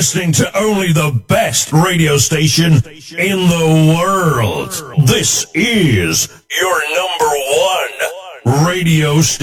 listening to only the best radio station in the world. This is your number one radio station.